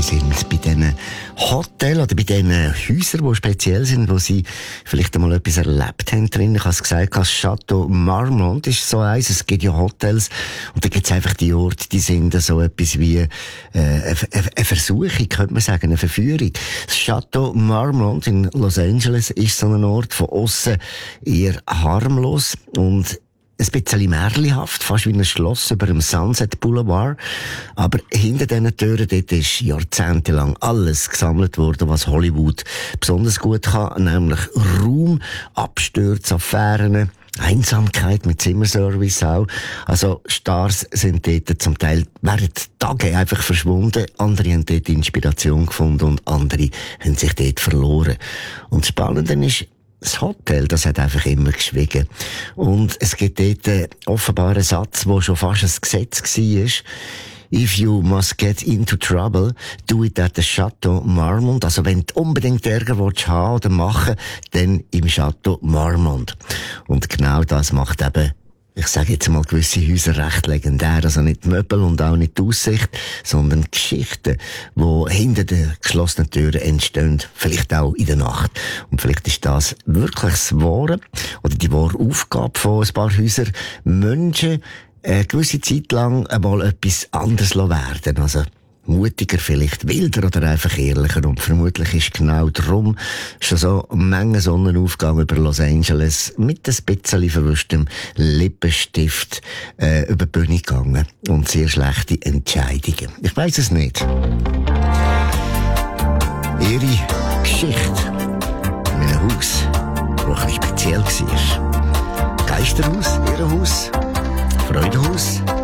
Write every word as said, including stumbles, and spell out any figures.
sind bei diesen Hotels oder bei diesen Häusern, die speziell sind, wo sie vielleicht einmal etwas erlebt haben drin. Ich habe es gesagt, das Chateau Marmont ist so eins. Es gibt ja Hotels und da gibt es einfach die Orte, die sind so etwas wie äh, eine, eine Versuchung, könnte man sagen, eine Verführung. Das Chateau Marmont in Los Angeles ist so ein Ort von aussen eher harmlos und ein bisschen märchenhaft, fast wie ein Schloss über dem Sunset Boulevard. Aber hinter diesen Türen dort ist jahrzehntelang alles gesammelt worden, was Hollywood besonders gut kann, nämlich Ruhm, Abstürze, Affären, Einsamkeit mit Zimmerservice auch. Also Stars sind dort zum Teil während Tagen einfach verschwunden. Andere haben dort Inspiration gefunden und andere haben sich dort verloren. Und das Spannende ist, das Hotel, das hat einfach immer geschwiegen. Und es gibt dort äh, offenbar einen Satz, der schon fast ein Gesetz war. If you must get into trouble, do it at the Chateau Marmont. Also wenn du unbedingt Ärger willst haben oder machen, dann im Chateau Marmont. Und genau das macht eben, ich sage jetzt mal, gewisse Häuser recht legendär. Also nicht die Möbel und auch nicht die Aussicht, sondern die Geschichten, die hinter den geschlossenen Türen entstehen. Vielleicht auch in der Nacht. Und vielleicht ist das wirklich das Wahre oder die wahre Aufgabe von ein paar Häusern, Menschen eine gewisse Zeit lang einmal etwas anderes werden. Also mutiger vielleicht, wilder oder einfach ehrlicher. Und vermutlich ist genau darum schon so eine Menge Sonnenaufgang über Los Angeles mit ein bisschen verwuschtem Lippenstift äh, über die Bühne gegangen. Und sehr schlechte Entscheidungen. Ich weiss es nicht. Ihre Geschichte in einem Haus, das ein bisschen speziell war. Geisterhaus, Irrenhaus, Freudehaus.